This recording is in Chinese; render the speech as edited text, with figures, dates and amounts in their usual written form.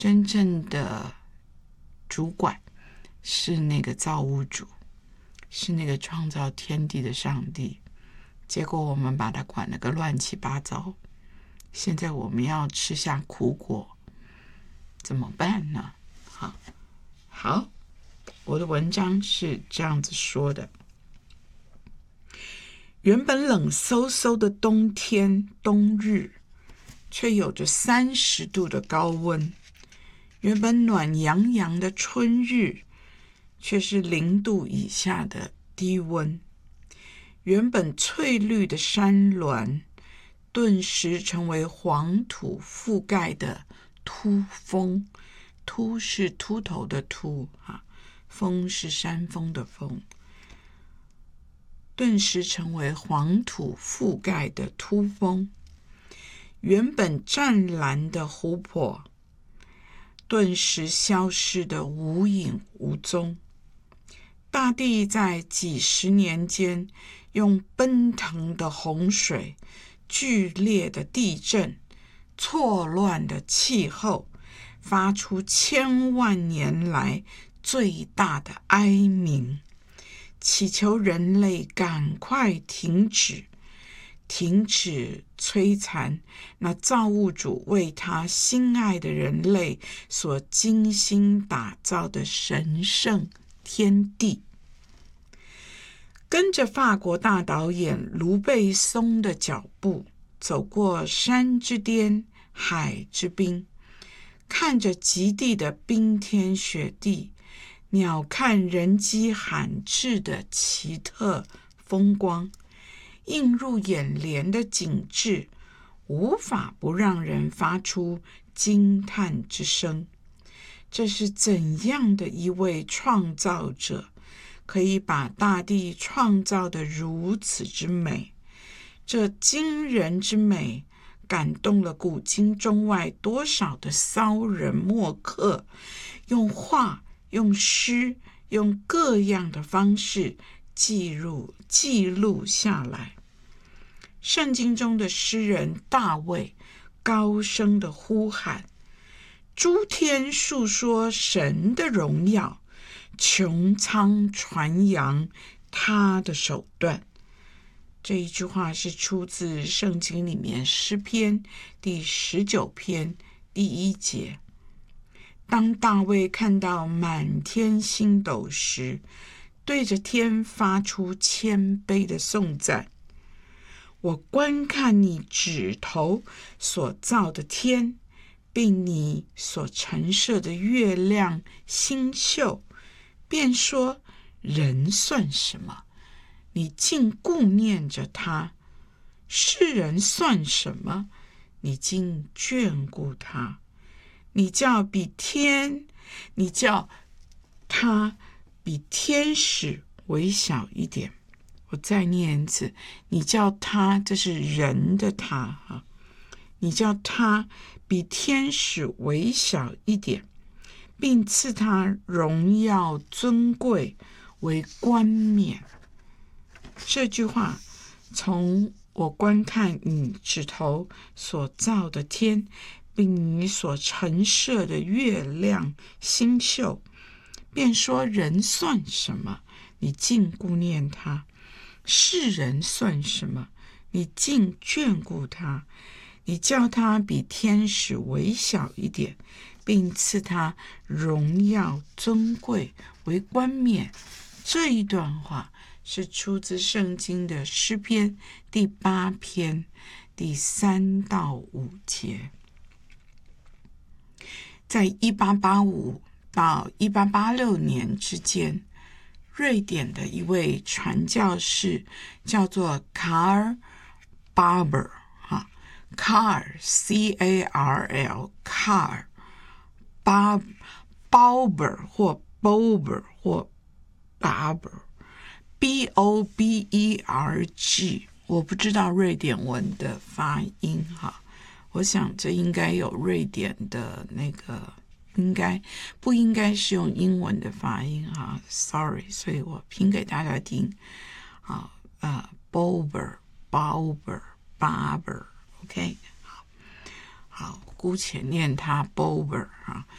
真正的主管是那个造物主，是那个创造天地的上帝，结果我们把他管了个乱七八糟，现在我们要吃下苦果，怎么办呢？好，我的文章是这样子说的：原本冷飕飕的冬天冬日，却有着30度的高温；原本暖洋洋的春日，却是0度以下的低温；原本翠绿的山峦，顿时成为黄土覆盖的秃峰。秃是秃头的秃，峰是山峰的峰。顿时成为黄土覆盖的秃峰。原本湛蓝的湖泊，顿时消失得无影无踪。大地在几十年间，用奔腾的洪水、剧烈的地震、错乱的气候，发出千万年来最大的哀鸣，祈求人类赶快停止摧残那造物主为他心爱的人类所精心打造的神圣天地。跟着法国大导演卢贝松的脚步，走过山之巅、海之滨，看着极地的冰天雪地，鸟瞰人迹罕至的奇特风光，映入眼帘的景致，无法不让人发出惊叹之声。这是怎样的一位创造者，可以把大地创造得如此之美？这惊人之美，感动了古今中外多少的骚人墨客，用画、用诗、用各样的方式记录下来。圣经中的诗人大卫高声的呼喊：诸天述说神的荣耀，穹苍传扬他的手段。这一句话是出自圣经里面诗篇第19篇第1节。当大卫看到满天星斗时，对着天发出谦卑的颂赞：我观看你指头所造的天，并你所陈设的月亮星宿，便说：人算什么？你竟顾念着他；世人算什么？你竟眷顾他。你叫他比天使微小一点。我再念一次，你叫他，这是人的他，你叫他比天使微小一点，并赐他荣耀尊贵为冠冕。这句话从我观看你指头所造的天，并你所陈设的月亮星宿，便说：人算什么？你竟顾念他；世人算什么？你竟眷顾他。你叫他比天使微小一点，并赐他荣耀尊贵为冠冕。这一段话是出自圣经的诗篇第8篇第3到5节。在1885到1886年之间，瑞典的一位传教士叫做卡尔·巴伯C-A-R-L 卡尔Bauber 或 Bober 或 Barber B-O-B-E-R-G， 我不知道瑞典文的发音我想这应该有瑞典的那个，不应该是用英文的发音Sorry， 所以我拼给大家听Bober Barber OK， 好，姑且念它 Bober